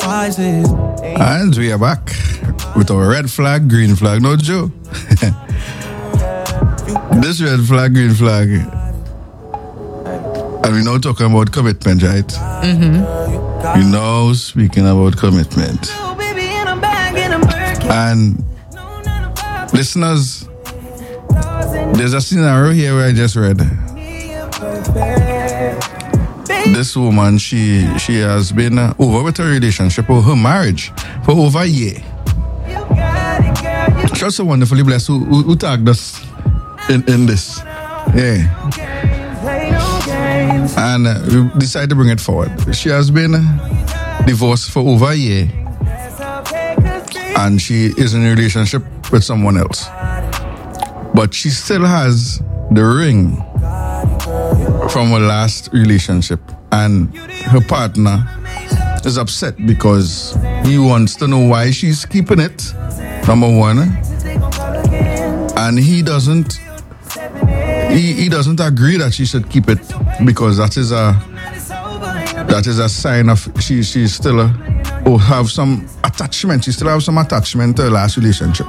devices. And we are back with our red flag, green flag. No, Joe. This red flag, green flag. And we now talking about commitment, right? Mm-hmm. We now speaking about commitment. And listeners, there's a scenario here where I just read. This woman, she has been over with her relationship or her marriage for over a year. She's so wonderfully blessed who tagged us in this. Yeah. And we decided to bring it forward. She has been divorced for over a year. And she is in a relationship with someone else. But she still has the ring from her last relationship. And her partner is upset because he wants to know why she's keeping it, number one. And he doesn't agree that she should keep it because that is a sign of she's still have some attachment. She still have some attachment to her last relationship.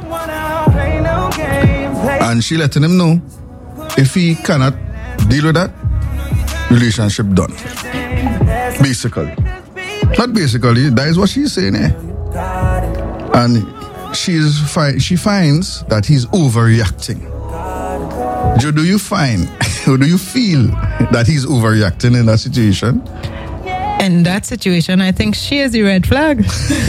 And she letting him know if he cannot deal with that, relationship done. Basically. Not basically, that is what she's saying here. And she finds that he's overreacting. Joe, do you find, or do you feel that he's overreacting in that situation? In that situation, I think she is the red flag.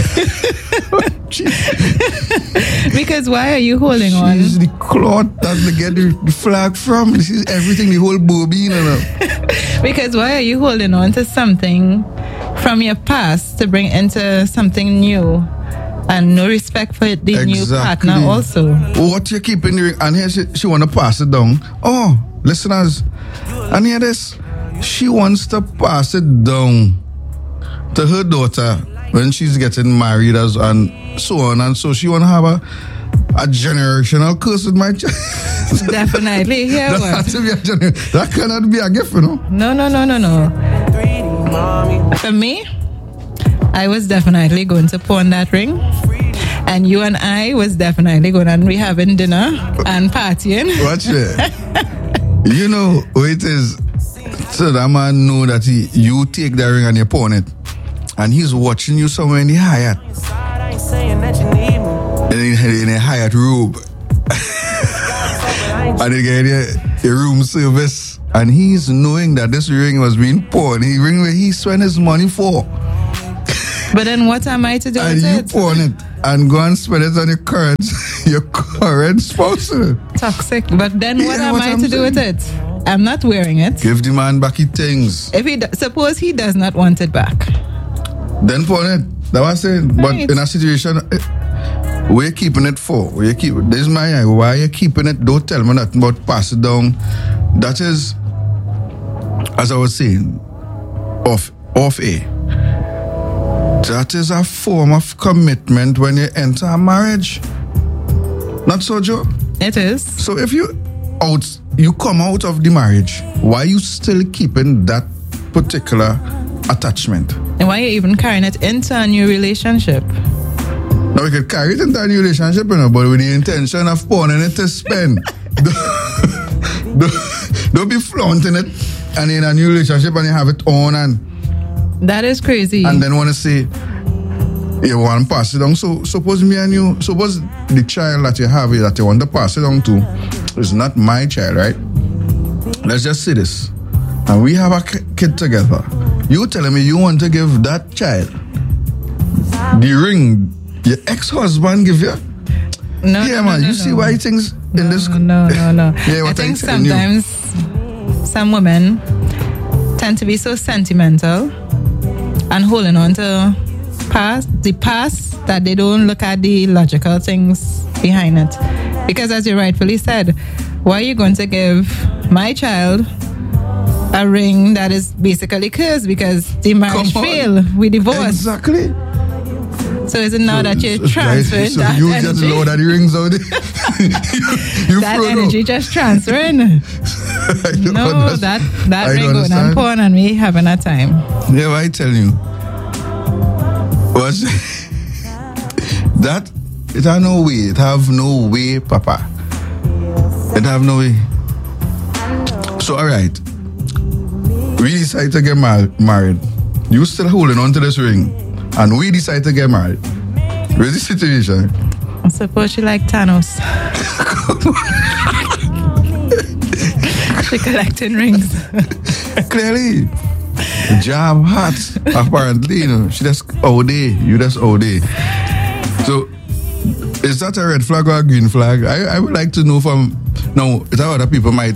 Because why are you holding on? She's the cloth that they get the flag from. This is everything, the whole bobby. Because why are you holding on to something from your past to bring into something new? And no respect for the new partner also. What you keep in the ring, and here she want to pass it down. Oh, listeners, and hear this. She wants to pass it down to her daughter when she's getting married and so on. And so she want to have a generational curse with my child. Definitely. Yeah, that cannot be a gift, you know? No. For me, I was definitely going to pawn that ring. And you and I was definitely going to be having dinner and partying. Watch it. You know who it is. So that man know that you take that ring and you pawn it. And he's watching you somewhere in the Hyatt. In a Hyatt robe. And they get a room service. And he's knowing that this ring was being pawned. The ring where he spent his money for. But then what am I to do with it? And you pawn it and go and spend it on your current spouse. Toxic. But then what am I to do with it? I'm not wearing it. Give the man back his things. If suppose he does not want it back, then pawn it. That was saying. Right. But in a situation, where you keeping it for? This is my eye. Why are you keeping it? Don't tell me nothing about pass it down. That is, as I was saying, off air. That is a form of commitment when you enter a marriage. Not so, Joe? It is. So if you come out of the marriage, why are you still keeping that particular attachment? And why are you even carrying it into a new relationship? Now we could carry it into a new relationship, but with the intention of pawning it to spend. Don't be flaunting it and in a new relationship and you have it on and that is crazy. And then want to say you want to pass it on. So suppose the child that you have that you want to pass it on to is not my child, right? Let's just say this. And we have a kid together. You telling me you want to give that child the ring your ex-husband give you? No, yeah, man. You see why things in this? No. Yeah, I think sometimes some women tend to be so sentimental and holding on to the past that they don't look at the logical things behind it. Because as you rightfully said, why are you going to give my child a ring that is basically cursed because the marriage failed, we divorced? Exactly. So is it now that you're transferring so that you energy? just load the rings out there. That energy just transferring. No, that ring going on porn and me having a time. Yeah, I tell you. Was that it have no way. It have no way, Papa. It have no way. So alright. We decide to get married. You still holding on to this ring. And we decide to get married. Where's the situation? I suppose she like Thanos. She collecting rings. Clearly. Job hot, apparently, she just OD, you just OD. So, is that a red flag or a green flag? I would like to know from, now, it's how other people might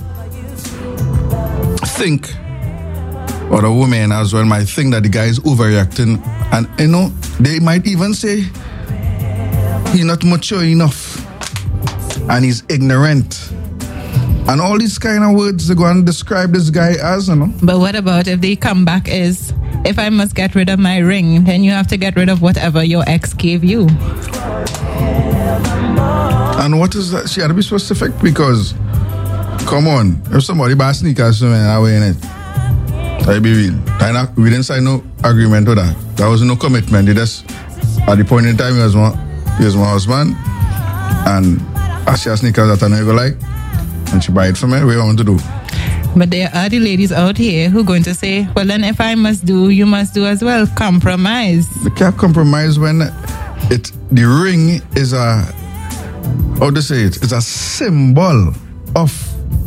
think, or the woman as well might think that the guy is overreacting, and, they might even say, he's not mature enough, and he's ignorant. And all these kind of words they go and describe this guy as, But what about if the comeback is, if I must get rid of my ring, then you have to get rid of whatever your ex gave you? And what is that? She had to be specific because, come on, if somebody buy sneakers to me and I wear it, I be real. We didn't sign no agreement with that. There was no commitment. It just, at the point in time, he was my husband, and I see sneakers that I know you go like, and she buy it for me, what do you want to do? But there are the ladies out here who are going to say, well, then if I must do, you must do as well. Compromise. We can't compromise when the ring is a, how to say it? It's a symbol of,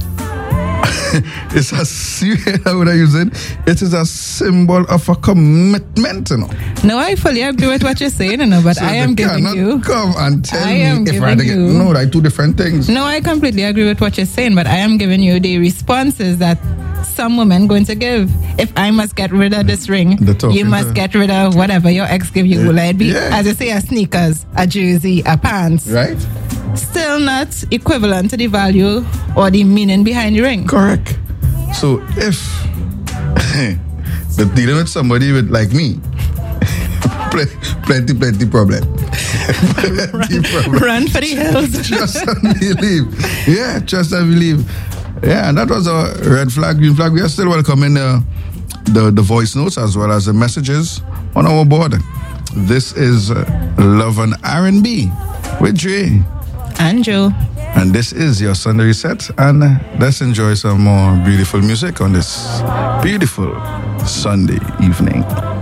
it's a, how would I use it? It is a symbol of a commitment, No, I fully agree with what you're saying, but so I am giving you. Come and tell me if I get. No, like two different things. No, I completely agree with what you're saying, but I am giving you the responses that some women going to give. If I must get rid of this ring, you must get rid of whatever your ex give you. Will it be, as I say, a sneakers, a jersey, a pants? Right. Still not equivalent to the value or the meaning behind the ring. Correct. So if they're dealing with somebody with like me, plenty problem. Run for the hills. Trust and believe. Yeah, trust and believe. Yeah, and that was a red flag, green flag. We are still welcoming the voice notes as well as the messages on our board. This is Love and R&B with Dre and Joe. And this is your Sunday Reset, and let's enjoy some more beautiful music on this beautiful Sunday evening.